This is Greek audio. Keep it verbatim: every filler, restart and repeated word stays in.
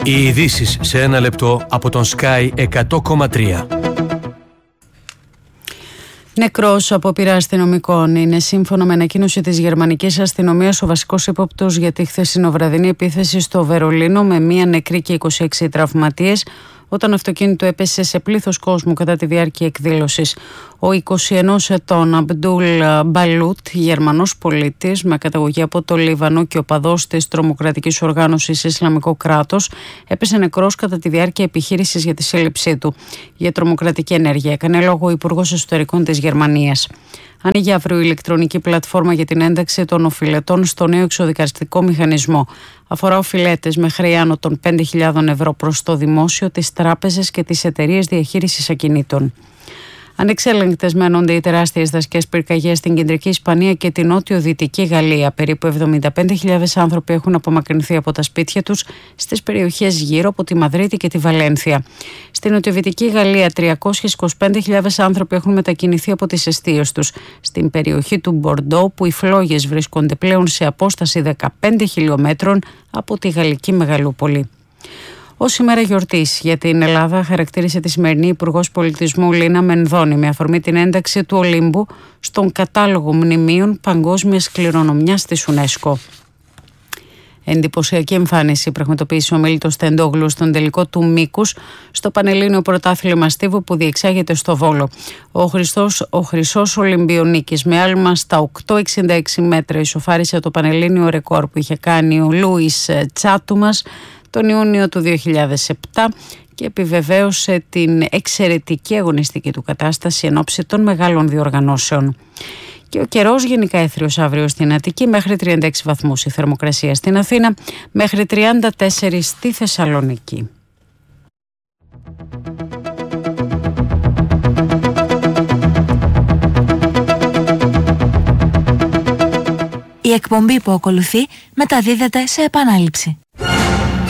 Οι ειδήσεις σε ένα λεπτό από τον Sky εκατό κόμμα τρία. Νεκρός από πείρα αστυνομικών είναι, σύμφωνα με ανακοίνωση της γερμανικής αστυνομίας, ο βασικός ύποπτος για τη χθεσινοβραδινή επίθεση στο Βερολίνο, με μία νεκρή και είκοσι έξι τραυματίες, όταν αυτοκίνητο έπεσε σε πλήθος κόσμου κατά τη διάρκεια εκδήλωσης. Ο είκοσι ενός ετών Αμπντούλ Μπαλούτ, Γερμανός πολίτης με καταγωγή από το Λίβανο και οπαδός της τρομοκρατικής οργάνωσης Ισλαμικό κράτος, έπεσε νεκρός κατά τη διάρκεια επιχείρησης για τη σύλληψή του για τρομοκρατική ενέργεια, έκανε λόγο ο Υπουργός Εσωτερικών της Γερμανίας. Ανοίγει αύριο η ηλεκτρονική πλατφόρμα για την ένταξη των οφειλετών στο νέο εξοδικαστικό μηχανισμό. Αφορά οφειλέτες με χρέη άνω των πέντε χιλιάδες ευρώ προς το δημόσιο, τις τράπεζες και τις εταιρείες διαχείρισης ακινήτων. Ανεξέλεγκτες μένονται οι τεράστιες δασικές πυρκαγιές στην κεντρική Ισπανία και την νότιο-δυτική Γαλλία. Περίπου εβδομήντα πέντε χιλιάδες άνθρωποι έχουν απομακρυνθεί από τα σπίτια τους στις περιοχές γύρω από τη Μαδρίτη και τη Βαλένθια. Στην νοτιοδυτική Γαλλία, τριακόσιες είκοσι πέντε χιλιάδες άνθρωποι έχουν μετακινηθεί από τις εστίες τους. Στην περιοχή του Μπορντό, που οι φλόγες βρίσκονται πλέον σε απόσταση δεκαπέντε χιλιομέτρων από τη γαλλική μεγαλούπολη. Ως ημέρα γιορτής για την Ελλάδα χαρακτήρισε τη σημερινή Υπουργός Πολιτισμού Λίνα Μενδώνη με αφορμή την ένταξη του Ολύμπου στον κατάλογο μνημείων παγκόσμιας κληρονομιάς της UNESCO. Εντυπωσιακή εμφάνιση πραγματοποίησε ο Μίλτος Τεντόγλου στον τελικό του μήκους στο Πανελλήνιο Πρωτάθλημα Στίβου που διεξάγεται στο Βόλο. Ο, Χριστός, ο Χρυσός Ολυμπιονίκης με άλμα στα οκτώ κόμμα εξήντα έξι μέτρα ισοφάρισε το Πανελλήνιο ρεκόρ που είχε κάνει ο Λούις Τσάτουμας τον Ιούνιο του δύο χιλιάδες επτά και επιβεβαίωσε την εξαιρετική αγωνιστική του κατάσταση εν ώψη των μεγάλων διοργανώσεων. Και ο καιρός γενικά έθριος αύριο στην Αττική, μέχρι τριάντα έξι βαθμούς η θερμοκρασία στην Αθήνα, μέχρι τριάντα τέσσερα στη Θεσσαλονίκη. Η εκπομπή που ακολουθεί μεταδίδεται σε επανάληψη.